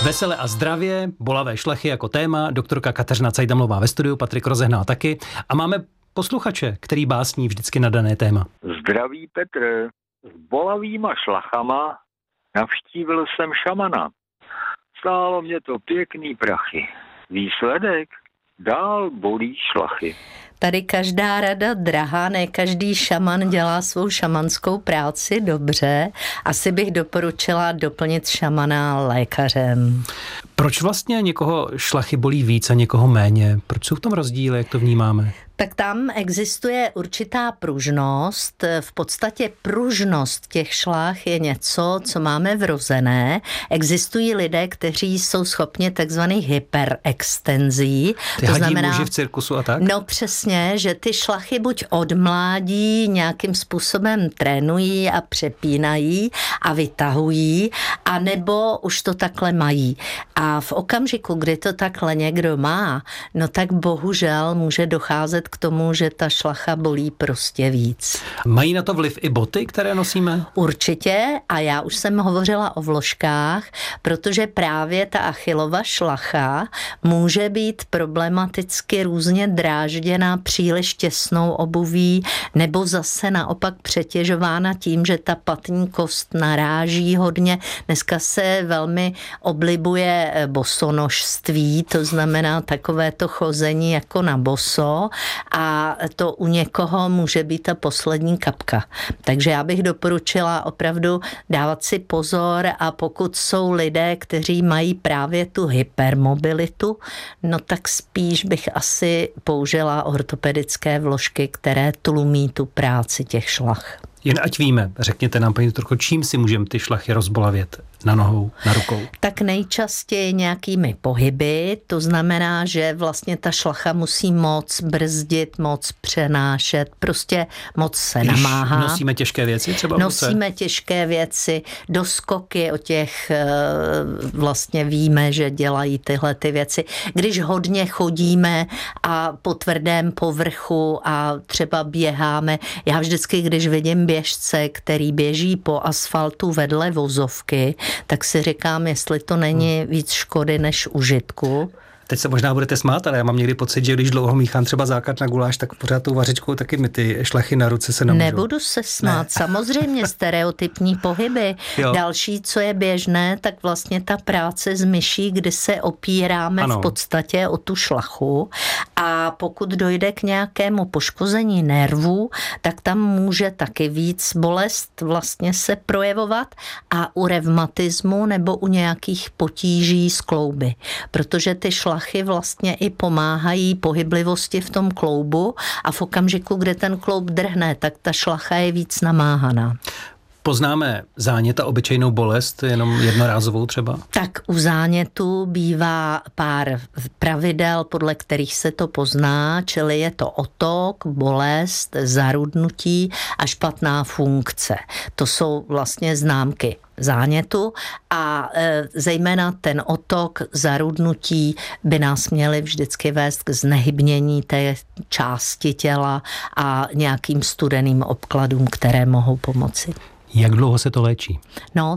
Vesele a zdravě, bolavé šlachy jako téma, doktorka Kateřina Cajdamlová ve studiu, Patrik Rozehnal taky a máme posluchače, který básní vždycky na dané téma. Zdraví Petr, s bolavýma šlachama navštívil jsem šamana. Stálo mě to pěkný prachy. Výsledek? Dál bolí šlachy. Tady každá rada drahá, ne každý šaman dělá svou šamanskou práci dobře. Asi bych doporučila doplnit šamana lékařem. Proč vlastně někoho šlachy bolí víc a někoho méně? Proč jsou v tom rozdíly, jak to vnímáme? Tak tam existuje určitá pružnost. V podstatě pružnost těch šlach je něco, co máme vrozené. Existují lidé, kteří jsou schopni takzvaných hyperextenzí. Ty to znamená, muži v cirkusu a tak? No přesně, že ty šlachy buď od mládí nějakým způsobem trénují a přepínají a vytahují, anebo už to takhle mají. A v okamžiku, kdy to takhle někdo má, no tak bohužel může docházet k tomu, že ta šlacha bolí prostě víc. Mají na to vliv i boty, které nosíme? Určitě, a já už jsem hovořila o vložkách, protože právě ta Achillova šlacha může být problematicky různě drážděna příliš těsnou obuví, nebo zase naopak přetěžována tím, že ta patní kost naráží hodně. Dneska se velmi oblibuje bosonožství, to znamená takové to chození jako na boso, a to u někoho může být ta poslední kapka. Takže já bych doporučila opravdu dávat si pozor, a pokud jsou lidé, kteří mají právě tu hypermobilitu, no tak spíš bych asi použila ortopedické vložky, které tlumí tu práci těch šlach. Jen ať víme, řekněte nám, paní doktorko, čím si můžeme ty šlachy rozbolavět? Na nohou, na rukou? Tak nejčastěji nějakými pohyby, to znamená, že vlastně ta šlacha musí moc brzdit, moc přenášet, prostě moc se namáhá. Nosíme těžké věci třeba? Nosíme těžké věci, doskoky, o těch vlastně víme, že dělají tyhle ty věci. Když hodně chodíme a po tvrdém povrchu a třeba běháme, já vždycky, když vidím běžce, který běží po asfaltu vedle vozovky, tak si říkám, jestli to není víc škody než užitku. Teď se možná budete smát, ale já mám někdy pocit, že když dlouho míchám třeba základ na guláš, tak pořád tou vařičkou taky mi ty šlachy na ruce se nemůžou. Nebudu se smát, ne. Samozřejmě stereotypní pohyby. Jo. Další, co je běžné, tak vlastně ta práce s myší, kdy se opíráme v podstatě o tu šlachu, a pokud dojde k nějakému poškození nervů, tak tam může taky víc bolest vlastně se projevovat, a u revmatismu nebo u nějakých potíží z klouby, protože ty šlachy vlastně i pomáhají pohyblivosti v tom kloubu, a v okamžiku, kde ten kloub drhne, tak ta šlacha je víc namáhaná. Poznáme zánět a obyčejnou bolest, jenom jednorázovou třeba? Tak u zánětu bývá pár pravidel, podle kterých se to pozná, čili je to otok, bolest, zarudnutí a špatná funkce. To jsou vlastně známky zánětu, a zejména ten otok, zarudnutí by nás měly vždycky vést k znehybnění té části těla a nějakým studeným obkladům, které mohou pomoci. Jak dlouho se to léčí? No,